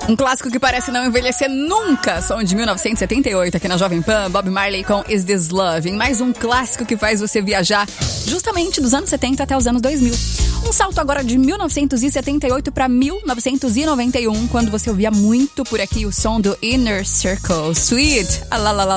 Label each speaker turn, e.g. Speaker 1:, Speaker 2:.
Speaker 1: Um clássico que parece não envelhecer nunca. Som de 1978 aqui na Jovem Pan. Bob Marley com Is This Love. Em mais um clássico que faz você viajar justamente dos anos 70 até os anos 2000. Um salto agora de 1978 para 1991, quando você ouvia muito por aqui o som do Inner Circle. Sweet.